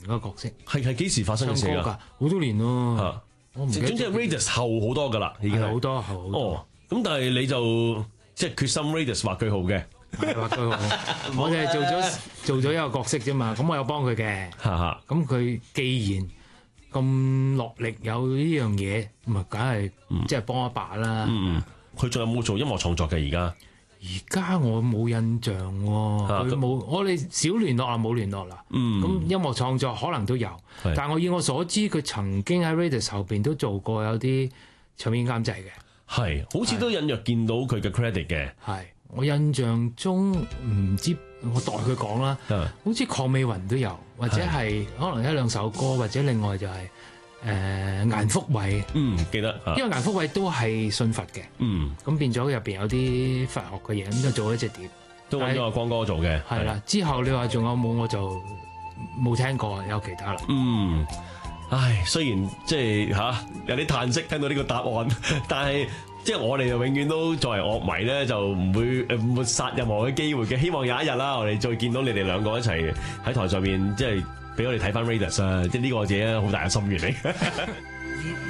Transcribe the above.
嗰個角色。 係幾時發生嘅事㗎？ 好多年咯。我唔記得。 總之係 Raidas 後好多㗎啦，已經係好多後好多。 哦，咁但係你就即係決心 Raidas 畫句號嘅。 係畫句號，我哋係做咗一個角色啫嘛。咁我有幫佢嘅。咁佢既然咁落力有呢樣嘢，咁啊梗係即係幫一把啦。 佢仲有冇做音樂創作嘅而家？ 而家我冇印象喎，佢冇，我哋少聯絡啊，冇聯絡啦。咁音樂創作可能都有，但係我以我所知，佢曾經喺 Raidas 後邊都做過有啲唱片監製嘅。 係，好似都隱約見到佢嘅 credit 嘅。 係，我印象中唔知，我代佢講啦。好似鄺美雲都有，或者係可能一兩首歌，或者另外就係顏福偉。 記得。 因為顏福偉都係信佛嘅。咁變咗入邊有啲佛學嘅嘢，咁就做咗隻碟， 都揾咗阿光哥做嘅。 係啦，之後你話仲有冇，我就冇聽過有其他啦。 唉，雖然即係有啲嘆息聽到呢個答案，但係即係我哋就永遠都作為樂迷咧，就唔會抹殺任何嘅機會嘅。希望有一日啦，我哋再見到你哋兩個一齊喺台上面，即係俾我哋睇翻 Raidas 啊！即係呢個我自己好大嘅心願嚟。